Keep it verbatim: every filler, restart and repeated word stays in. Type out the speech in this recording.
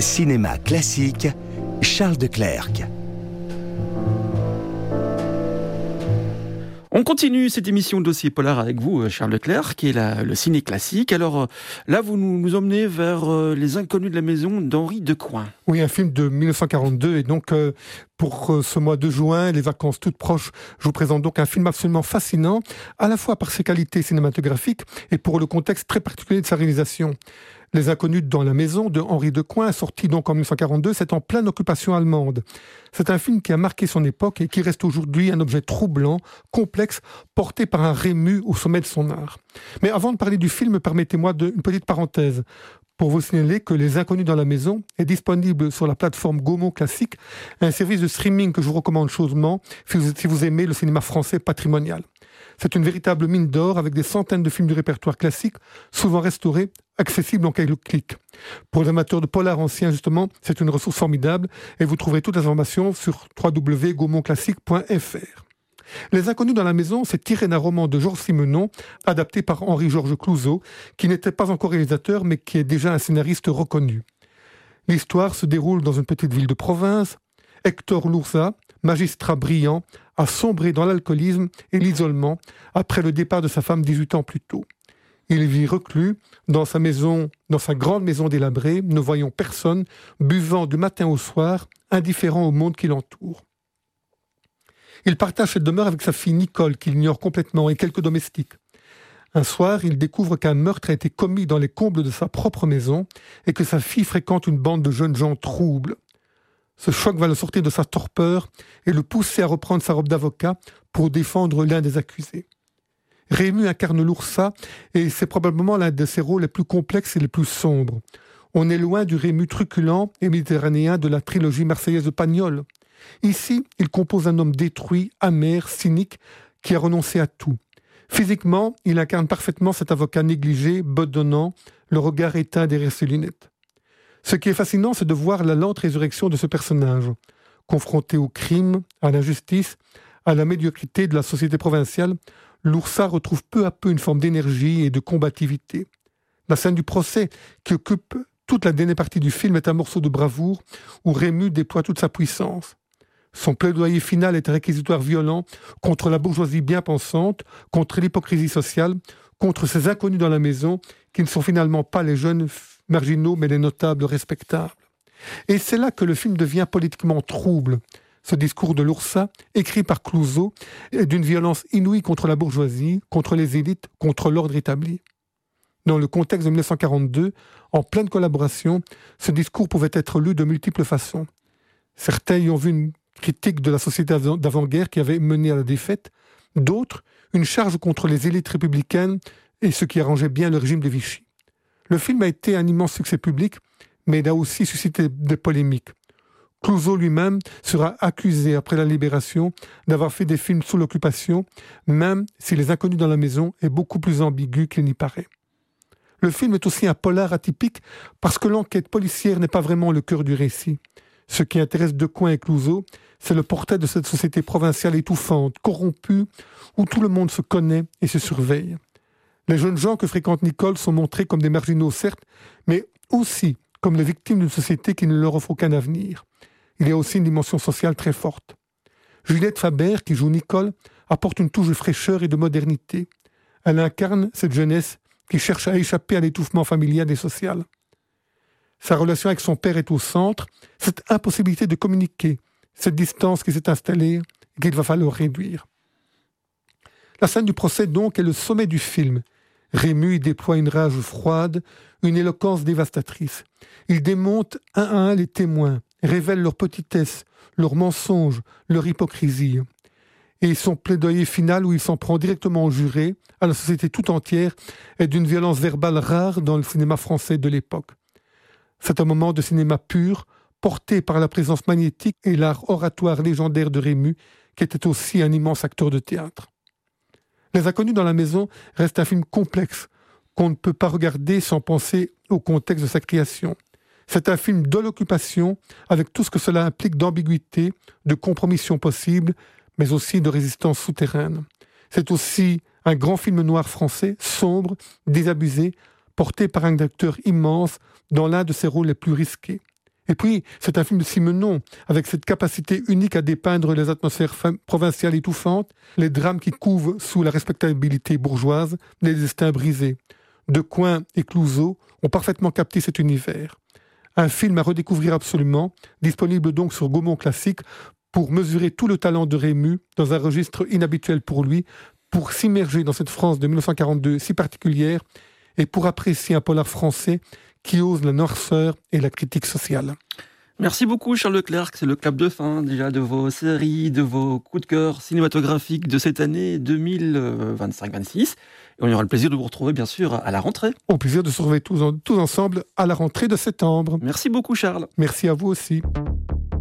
Cinéma classique, Charles de Clercq. On continue cette émission de Dossier Polar avec vous, Charles de Clercq, qui est la, le ciné classique. Alors là, vous nous, nous emmenez vers euh, Les Inconnus de la maison d'Henri Decoing. Oui, un film de dix-neuf cent quarante-deux. Et donc, euh, pour euh, ce mois de juin, les vacances toutes proches, je vous présente donc un film absolument fascinant, à la fois par ses qualités cinématographiques et pour le contexte très particulier de sa réalisation. Les Inconnus dans la maison de Henri Decoing, sorti donc en dix-neuf cent quarante-deux, c'est en pleine occupation allemande. C'est un film qui a marqué son époque et qui reste aujourd'hui un objet troublant, complexe, porté par un Rému au sommet de son art. Mais avant de parler du film, permettez-moi de, une petite parenthèse pour vous signaler que Les Inconnus dans la maison est disponible sur la plateforme Gaumont Classique, un service de streaming que je vous recommande chaudement si vous, si vous aimez le cinéma français patrimonial. C'est une véritable mine d'or avec des centaines de films du répertoire classique, souvent restaurés, accessibles en quelques clics. Pour les amateurs de polar ancien, justement, c'est une ressource formidable et vous trouverez toutes les informations sur w w w point gaumont classique point f r. Les Inconnus dans la maison, c'est tiré d'un roman de Georges Simenon, adapté par Henri-Georges Clouzot, qui n'était pas encore réalisateur, mais qui est déjà un scénariste reconnu. L'histoire se déroule dans une petite ville de province. Hector Lourza, magistrat brillant, a sombré dans l'alcoolisme et l'isolement après le départ de sa femme dix-huit ans plus tôt. Il vit reclus dans sa maison, dans sa grande maison délabrée, ne voyant personne, buvant du matin au soir, indifférent au monde qui l'entoure. Il partage cette demeure avec sa fille Nicole, qu'il ignore complètement, et quelques domestiques. Un soir, il découvre qu'un meurtre a été commis dans les combles de sa propre maison et que sa fille fréquente une bande de jeunes gens troubles. Ce choc va le sortir de sa torpeur et le pousser à reprendre sa robe d'avocat pour défendre l'un des accusés. Rému incarne l'Oursa et c'est probablement l'un de ses rôles les plus complexes et les plus sombres. On est loin du Rému truculent et méditerranéen de la trilogie marseillaise de Pagnol. Ici, il compose un homme détruit, amer, cynique, qui a renoncé à tout. Physiquement, il incarne parfaitement cet avocat négligé, bedonnant, le regard éteint derrière ses lunettes. Ce qui est fascinant, c'est de voir la lente résurrection de ce personnage. Confronté au crime, à l'injustice, à la médiocrité de la société provinciale, l'Oursa retrouve peu à peu une forme d'énergie et de combativité. La scène du procès, qui occupe toute la dernière partie du film, est un morceau de bravoure où Rému déploie toute sa puissance. Son plaidoyer final est un réquisitoire violent contre la bourgeoisie bien pensante, contre l'hypocrisie sociale, contre ces inconnus dans la maison qui ne sont finalement pas les jeunes marginaux mais les notables respectables. Et c'est là que le film devient politiquement trouble. Ce discours de l'Oursa, écrit par Clouzot, est d'une violence inouïe contre la bourgeoisie, contre les élites, contre l'ordre établi. Dans le contexte de dix-neuf cent quarante-deux, en pleine collaboration, ce discours pouvait être lu de multiples façons. Certains y ont vu une critique de la société d'avant-guerre qui avait mené à la défaite, d'autres, une charge contre les élites républicaines et ce qui arrangeait bien le régime de Vichy. Le film a été un immense succès public, mais il a aussi suscité des polémiques. Clouzot lui-même sera accusé après la Libération d'avoir fait des films sous l'occupation, même si Les Inconnus dans la maison est beaucoup plus ambigu qu'il n'y paraît. Le film est aussi un polar atypique parce que l'enquête policière n'est pas vraiment le cœur du récit. Ce qui intéresse Decoing et Clouzot, c'est le portrait de cette société provinciale étouffante, corrompue, où tout le monde se connaît et se surveille. Les jeunes gens que fréquente Nicole sont montrés comme des marginaux, certes, mais aussi comme les victimes d'une société qui ne leur offre aucun avenir. Il y a aussi une dimension sociale très forte. Juliette Faber, qui joue Nicole, apporte une touche de fraîcheur et de modernité. Elle incarne cette jeunesse qui cherche à échapper à l'étouffement familial et social. Sa relation avec son père est au centre, cette impossibilité de communiquer, cette distance qui s'est installée et qu'il va falloir réduire. La scène du procès, donc, est le sommet du film. Rému y déploie une rage froide, une éloquence dévastatrice. Il démonte un à un les témoins, révèle leur petitesse, leurs mensonges, leur hypocrisie. Et son plaidoyer final, où il s'en prend directement aux jurés, à la société tout entière, est d'une violence verbale rare dans le cinéma français de l'époque. C'est un moment de cinéma pur, porté par la présence magnétique et l'art oratoire légendaire de Rému, qui était aussi un immense acteur de théâtre. Les Inconnus dans la maison reste un film complexe, qu'on ne peut pas regarder sans penser au contexte de sa création. C'est un film de l'occupation, avec tout ce que cela implique d'ambiguïté, de compromission possible, mais aussi de résistance souterraine. C'est aussi un grand film noir français, sombre, désabusé, porté par un acteur immense dans l'un de ses rôles les plus risqués. Et puis, c'est un film de Simenon, avec cette capacité unique à dépeindre les atmosphères provinciales étouffantes, les drames qui couvent sous la respectabilité bourgeoise, les destins brisés. Decoing et Clouzot ont parfaitement capté cet univers. Un film à redécouvrir absolument, disponible donc sur Gaumont Classique, pour mesurer tout le talent de Rému dans un registre inhabituel pour lui, pour s'immerger dans cette France de dix-neuf cent quarante-deux si particulière et pour apprécier un polar français qui ose la noirceur et la critique sociale. Merci beaucoup Charles Leclerc, c'est le clap de fin déjà de vos séries, de vos coups de cœur cinématographiques de cette année deux mille vingt-cinq vingt-six. Et on aura le plaisir de vous retrouver bien sûr à la rentrée. Au plaisir de se retrouver tous, en, tous ensemble à la rentrée de septembre. Merci beaucoup Charles. Merci à vous aussi.